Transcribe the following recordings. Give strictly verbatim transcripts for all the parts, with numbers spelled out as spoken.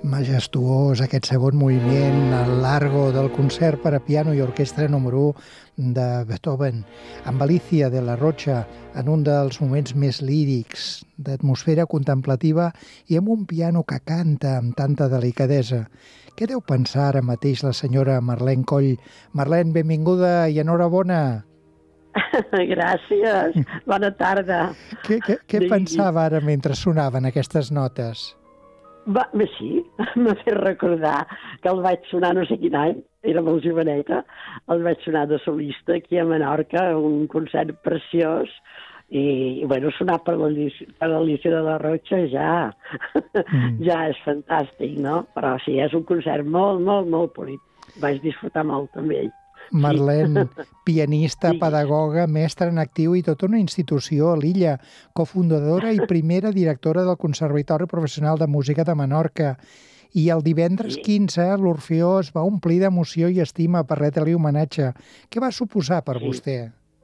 Majestuós aquest segon moviment, el largo del concert per a piano i orquestra número u de Beethoven, amb Alicia de la Rocha en un dels moments més lírics, d'atmosfera contemplativa i amb un piano que canta amb tanta delicadesa. Què deu pensar ara mateix la senyora Marlene Coll? Marlene, benvinguda i enhorabona. Gràcies, bona tarda. Què, què, què pensava ara mentre sonaven aquestes notes? Va, bé, sí, m'ha fet recordar que el vaig sonar no sé quin any, era molt joveneta, el vaig sonar de solista aquí a Menorca, un concert preciós, i, i bueno, sonar per l'Alicia de la Rocha ja, mm. ja és fantàstic, no? Però sí, és un concert molt, molt, molt polit. Vaig disfrutar molt amb ell. Marlene, pianista, sí. Pedagoga, mestra en actiu i tota una institució a l'illa, cofundadora i primera directora del Conservatori Professional de Música de Menorca. I el divendres quinze l'Orfeó es va omplir d'emoció i estima per retre-li homenatge. Què va suposar per sí. vostè?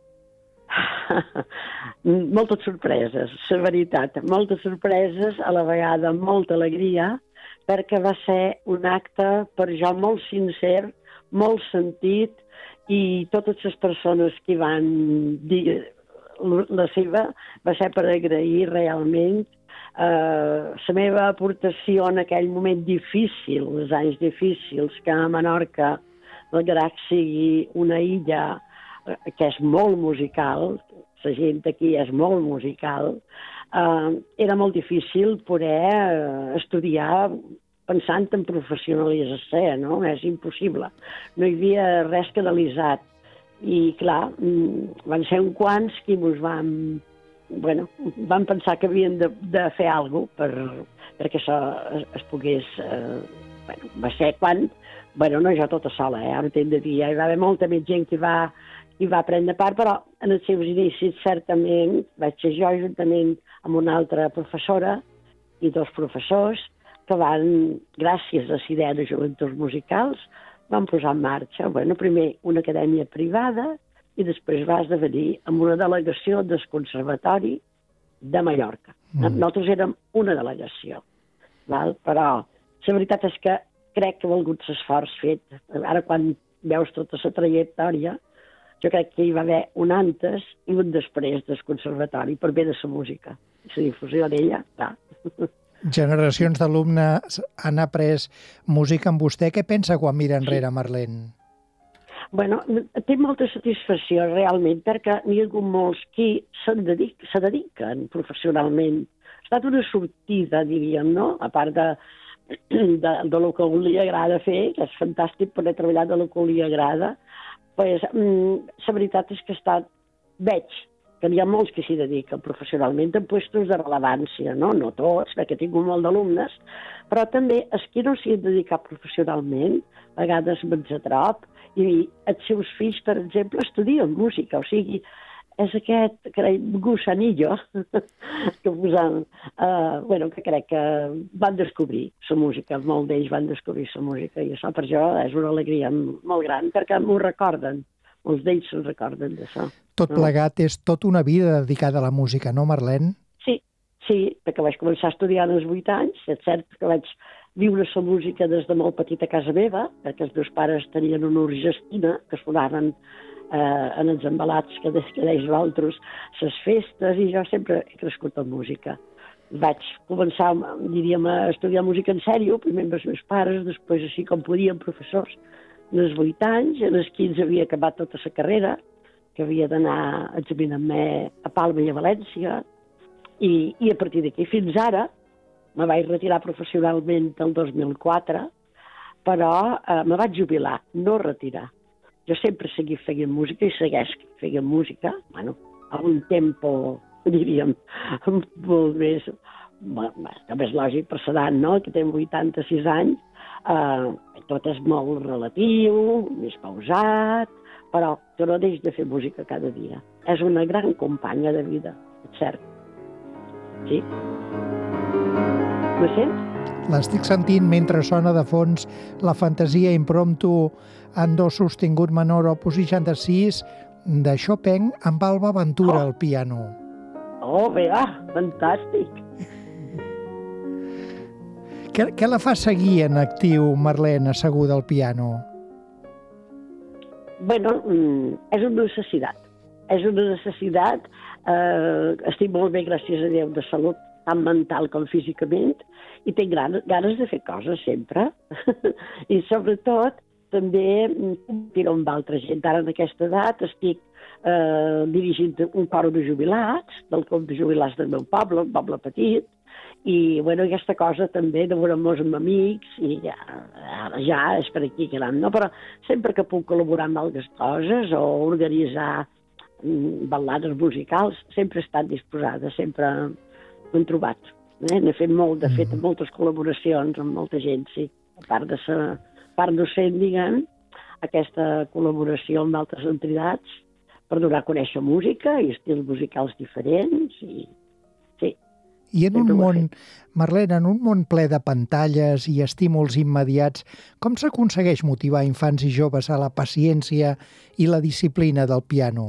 Moltes sorpreses, la veritat. Moltes sorpreses, a la vegada molta alegria, perquè va ser un acte per jo molt sincer, molt sentit, i totes les persones que van dir la seva va ser per agrair realment eh, la meva aportació en aquell moment difícil, els anys difícils, que a Menorca, malgrat sigui una illa que és molt musical, la gent aquí és molt musical, eh, era molt difícil poder estudiar pensant en professionalització, no? És impossible. No hi havia res canalitzat. I, clar, van ser uns quants que ens vam, bueno, vam pensar que havien de, de fer alguna cosa per, perquè això es, es pogués... Eh, bueno, va ser quan... Bueno, no jo tota sola, eh? Ara t'hem de dir, hi va haver molta més gent que va, que va prendre part, però en els seus inicis, certament, vaig ser jo, juntament amb una altra professora i dos professors, que van, gràcies a la idea de joventuts musicals, van posar en marxa, bueno, primer una acadèmia privada i després va esdevenir amb una delegació del Conservatori de Mallorca. Mm. Nosaltres érem una delegació, val? Però la veritat és que crec que ha valgut l'esforç fet. Ara, quan veus tota la trajectòria, jo crec que hi va haver un antes i un després del Conservatori per bé de la música. La difusió d'ella, clar. Generacions d'alumnes han après música amb vostè. Què pensa quan mira enrere, Marlene? Bueno, tinc molta satisfacció, realment, perquè n'hi ha hagut molts que se'n dedic, se dediquen professionalment. Ha estat una sortida, diríem, no? A part de, de, de lo que li agrada fer, que és fantàstic poder treballar de lo que li agrada, pues, la veritat és que ha estat, veig, que n'hi ha molts que s'hi dediquen professionalment en puestos de rellevància, no? No tots, perquè he tingut molt d'alumnes, però també els que no s'hi han dedicat professionalment, a vegades me'ns atrop, i els seus fills, per exemple, estudien música, o sigui, és aquest gusanillo que posant, uh, bueno, que crec que van descobrir la música, molt d'ells van descobrir la música, i això per jo és una alegria molt gran, perquè m'ho recorden. Molts d'ells se'n recorden d'això. Tot plegat no? És tota una vida dedicada a la música, no, Marlene? Sí, sí, perquè vaig començar a estudiar als vuit anys, és cert que vaig viure la música des de molt petita a casa meva, perquè els meus pares tenien una orgestina que sonaven eh, en els embalats que, que deies vosaltres, les festes, i jo sempre he crescut amb música. Vaig començar, diríem, a estudiar música en sèrio, primer amb els meus pares, després així com podien, professors. En els vuit anys, en els quinze havia acabat tota la carrera, que havia d'anar a examinar-me a Palma i a València, i, i a partir d'aquí fins ara me vaig retirar professionalment el dos mil quatre, però eh, me vaig jubilar, no retirar. Jo sempre he seguit fent música i segueix fent música, bueno, a un tempo, diríem, molt més, bueno, és lògic per l'edat, no?, que té vuitanta-sis anys. Uh, tot és molt relatiu, més pausat, però tu no deixes de fer música cada dia. És una gran companya de vida, és cert. Sí? Me sents? L'estic sentint mentre sona de fons la fantasia impromptu en do sostingut menor opus seixanta-sis de Chopin amb Alba Ventura oh. al piano. Oh, bé, ah, fantàstic. Què, què la fa seguir en actiu, Marlene, asseguda al piano? Bueno, és una necessitat. És una necessitat. Eh, estic molt bé, gràcies a Déu, de salut, tant mental com físicament, i tinc ganes, ganes de fer coses sempre. I sobretot, també compartir-ho amb altra gent. Ara, en aquesta edat, estic eh, dirigint un cor de jubilats, del club de jubilats del meu poble, un poble petit, i bueno, aquesta cosa també de veure-nos amb amics, i ja, ja és per aquí que anem, no? Però sempre que puc col·laborar amb algunes coses o organitzar mm, ballades musicals, sempre he estat disposada, sempre m'he trobat. Eh? N'he fet molt, de fet, moltes col·laboracions amb molta gent, sí. A part de ser part docent, diguem, aquesta col·laboració amb altres entitats per donar a conèixer música i estils musicals diferents, i sí. I en un món, Marlene, en un món ple de pantalles i estímuls immediats, com s'aconsegueix motivar infants i joves a la paciència i la disciplina del piano?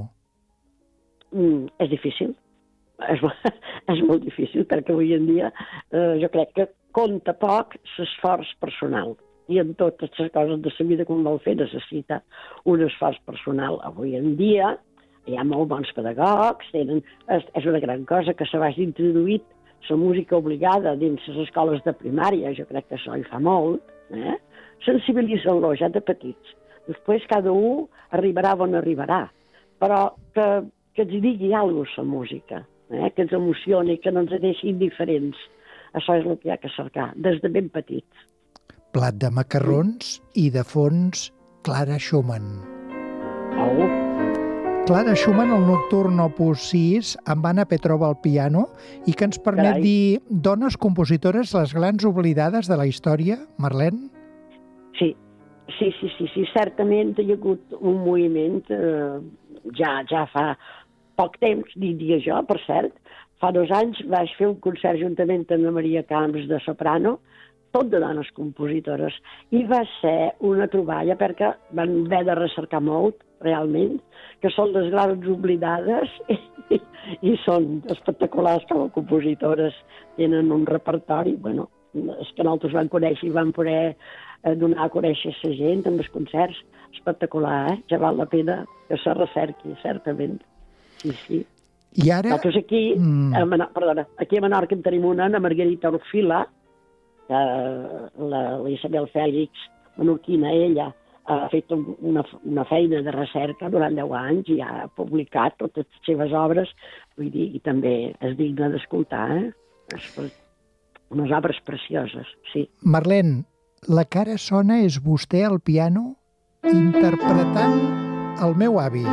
Mm, és difícil. És, és molt difícil, perquè avui en dia eh, jo crec que compta poc l'esforç personal. I en totes les coses de la vida que un vol fer necessita un esforç personal. Avui en dia hi ha molt bons pedagogs, tenen, és, és una gran cosa que se vagi introduït la música obligada dins les escoles de primària, jo crec que això hi fa molt, eh? Sensibilitza-lo ja de petits. Després cada un arribarà on arribarà, però que, que ens digui alguna cosa la música, eh? Que ens emocioni, que no ens deixi indiferents. Això és el que hi ha que cercar, des de ben petits. Plat de macarrons i de fons Clara Schumann. Oh. Clara Schumann, el nocturn opus sis, amb Anna Petrova al piano, i que ens permet Carai. dir dones compositores les grans oblidades de la història, Marlene? Sí, sí, sí, sí, sí. Certament hi ha hagut un moviment, eh, ja, ja fa poc temps, diria jo, per cert. Fa dos anys vaig fer un concert juntament amb la Maria Camps de soprano, tot de dones compositores, i va ser una troballa perquè van haver de recercar molt, realment, que són les grans oblidades i, i, i són espectaculars com a compositores, tenen un repertori, bueno, és que nosaltres vam conèixer i vam poder eh, donar a conèixer a la gent amb els concerts, espectacular, eh? Ja val la pena que se recerqui, certament. Sí, sí. I ara... Nosaltres aquí, Mm. a Menor, perdona, aquí a Menorca en tenim una, la Margarita Orfila, que la, la Isabel Fèlix, menorquina, ella, ha fet una, una feina de recerca durant deu anys i ha publicat totes les seves obres, vull dir, i també és digna d'escoltar, eh? És unes obres precioses, sí. Marlene, la cara sona és vostè al piano interpretant el meu avi.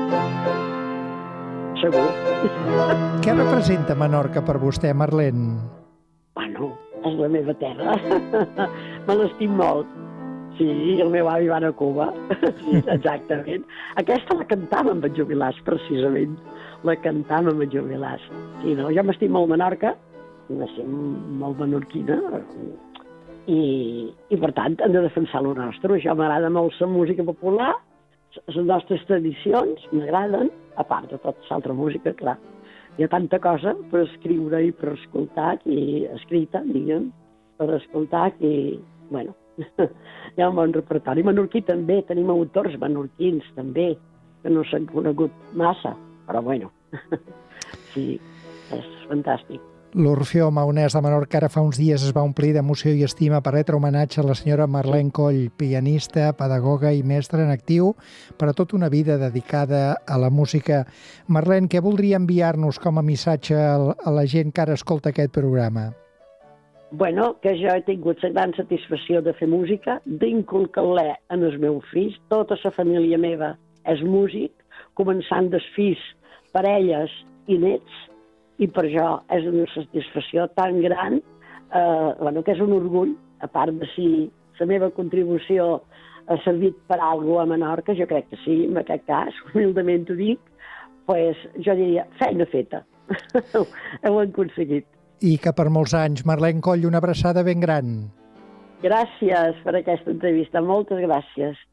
Segur. Què representa Menorca per vostè, Marlene? Bueno, és la meva terra. Me l'estim molt. Sí, el meu avi va anar a Cuba. Sí, exactament. Aquesta la cantàvem amb en Jubilàs, precisament. La cantàvem amb en Jubilàs. Sí, no? Jo m'estim molt Menorca, m'estim molt menorquina, i, i per tant hem de defensar el nostre. Jo m'agrada molt la música popular, les nostres tradicions m'agraden, a part de tota l'altra música, clar. Hi ha tanta cosa per escriure i per escoltar, i escrita, diguem, per escoltar, que, bueno, hi ha un bon repertori. Menorquí també, tenim autors menorquins també, que no s'han conegut massa, però bueno, sí, és fantàstic. L'Orfeó Maonès de Menorca ara fa uns dies es va omplir d'emoció i estima per retre homenatge a la senyora Marlene Coll, pianista, pedagoga i mestra en actiu per a tota una vida dedicada a la música. Marlene, què voldria enviar-nos com a missatge a la gent que ara escolta aquest programa? Bueno, que jo he tingut la gran satisfacció de fer música, d'inculcar-la en els meus fills. Tota la família meva és músic, començant dels fills, parelles i nets, i per això és una satisfacció tan gran, eh, bueno, que és un orgull, a part de si la meva contribució ha servit per a alguna cosa a Menorca, jo crec que sí, en aquest cas, humildament ho dic, pues, jo diria, feina feta. Ho hem aconseguit. I que per molts anys, Marlene Coll, una abraçada ben gran. Gràcies per aquesta entrevista, moltes gràcies.